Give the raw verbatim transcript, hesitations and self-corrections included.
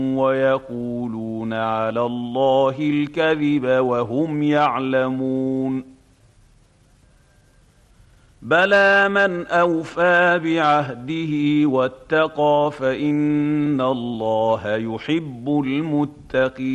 ويقولون على الله الكذب وهم يعلمون. بلى من أوفى بعهده واتقى فإن الله يحب المتقين.